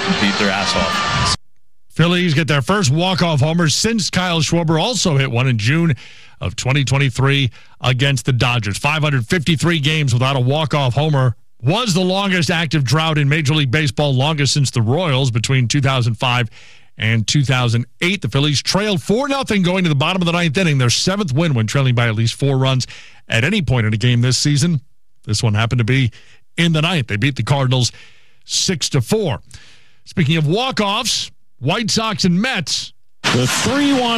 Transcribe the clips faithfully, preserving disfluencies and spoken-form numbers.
compete their ass off. Phillies get their first walk-off homer since Kyle Schwarber also hit one in June of twenty twenty-three against the Dodgers. five hundred fifty-three games without a walk-off homer was the longest active drought in Major League Baseball, longest since the Royals between two thousand five and two thousand eight. The Phillies trailed four nothing going to the bottom of the ninth inning, their seventh win when trailing by at least four runs at any point in a game this season. This one happened to be in the ninth. They beat the Cardinals six to four. Speaking of walk-offs, White Sox and Mets. The three one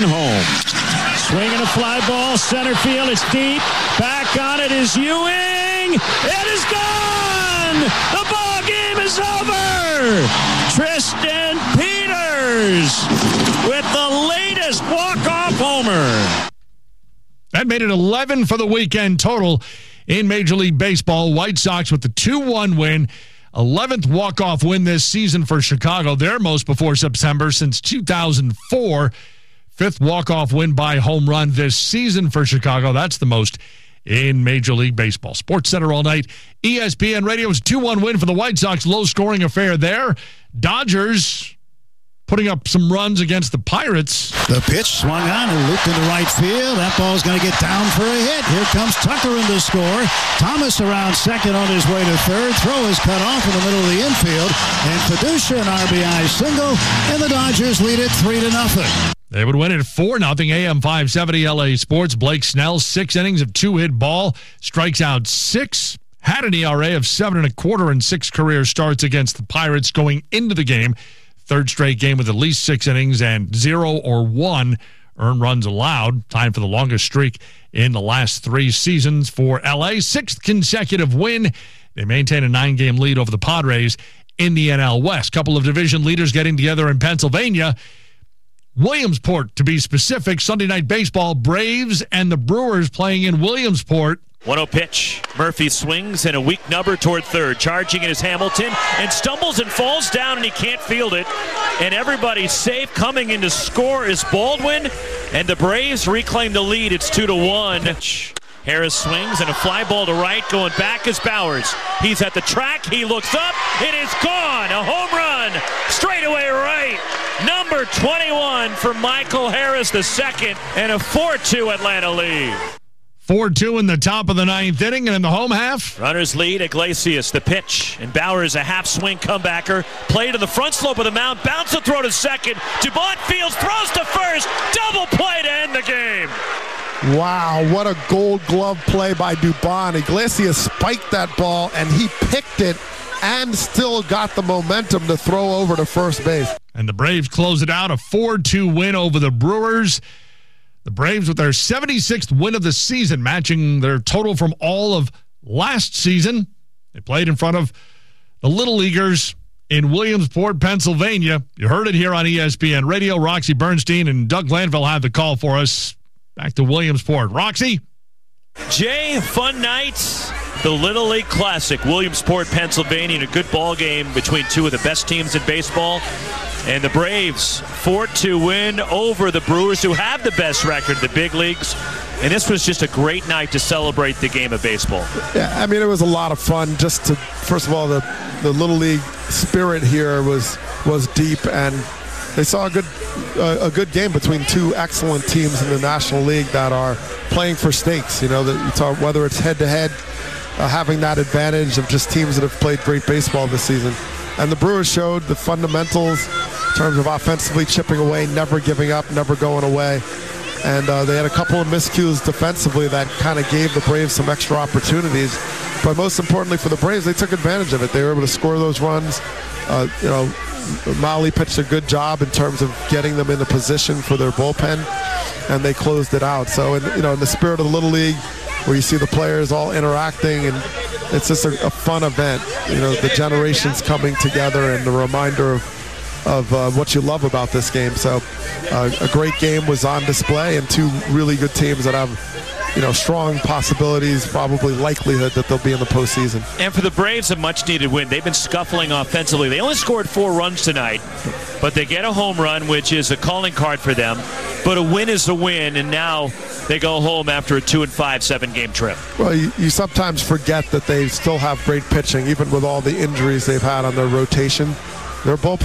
home. Swinging a fly ball, center field, it's deep. Back on it is Ewing. It is gone! The ball game is over! Tristan Peters with the latest walk-off homer. That made it eleven for the weekend total in Major League Baseball. White Sox with the two one win. eleventh walk-off win this season for Chicago, their most before September since two thousand four. Fifth walk-off win by home run this season for Chicago. That's the most in Major League Baseball. Sports Center all night. E S P N Radio's two one win for the White Sox. Low-scoring affair there. Dodgers putting up some runs against the Pirates. The pitch swung on and looped into right field. That ball's going to get down for a hit. Here comes Tucker in to score. Thomas around second on his way to third. Throw is cut off in the middle of the infield. And Fiducia an R B I single. And the Dodgers lead it three to nothing. They would win it four nothing. A M five seventy L A Sports. Blake Snell, six innings of two-hit ball. Strikes out six. Had an E R A of seven and a quarter in six career starts against the Pirates going into the game. Third straight game with at least six innings and zero or one earned runs allowed. Time for the longest streak in the last three seasons for L A. Sixth consecutive win. They maintain a nine-game lead over the Padres in the N L West. Couple of division leaders getting together in Pennsylvania. Williamsport, to be specific. Sunday Night Baseball, Braves and the Brewers playing in Williamsport. one oh pitch. Murphy swings and a weak number toward third. Charging it is Hamilton and stumbles and falls down and he can't field it. And everybody's safe. Coming in to score is Baldwin. And the Braves reclaim the lead. It's two to one. Harris swings and a fly ball to right. Going back is Bowers. He's at the track. He looks up. It is gone. A home run. Straightaway right. Number twenty-one for Michael Harris the second. And a four two Atlanta lead. four two in the top of the ninth inning, and in the home half. Runners lead. Iglesias, the pitch. And Bowers, a half-swing comebacker. Play to the front slope of the mound. Bounce a throw to second. Dubon fields, throws to first. Double play to end the game. Wow, what a gold glove play by Dubon. Iglesias spiked that ball, and he picked it and still got the momentum to throw over to first base. And the Braves close it out, a four two win over the Brewers. The Braves with their seventy-sixth win of the season, matching their total from all of last season. They played in front of the Little Leaguers in Williamsport, Pennsylvania. You heard it here on E S P N Radio. Roxy Bernstein and Doug Glanville have the call for us. Back to Williamsport. Roxy? Jay, fun night. The Little League Classic, Williamsport, Pennsylvania, and a good ball game between two of the best teams in baseball. And the Braves, four two win over the Brewers, who have the best record in the big leagues. And this was just a great night to celebrate the game of baseball. Yeah, I mean, it was a lot of fun. Just to, first of all, the, the Little League spirit here was was deep, and they saw a good uh, a good game between two excellent teams in the National League that are playing for stakes. You know, that you talk, whether it's head-to-head, uh, having that advantage of just teams that have played great baseball this season. And the Brewers showed the fundamentals in terms of offensively chipping away, never giving up, never going away. And uh, they had a couple of miscues defensively that kind of gave the Braves some extra opportunities. But most importantly for the Braves, they took advantage of it. They were able to score those runs. Uh, you know, Molly pitched a good job in terms of getting them into position for their bullpen, and they closed it out. So, in, you know, in the spirit of the Little League, where you see the players all interacting, and it's just a, a fun event. You know, the generations coming together and the reminder of of uh, what you love about this game. So uh, a great game was on display, and two really good teams that have, you know, strong possibilities, probably likelihood that they'll be in the postseason. And for the Braves, a much-needed win. They've been scuffling offensively. They only scored four runs tonight, but they get a home run, which is a calling card for them. But a win is a win, and now they go home after a two and five, seven-game trip. Well, you, you sometimes forget that they still have great pitching, even with all the injuries they've had on their rotation. Their bullpen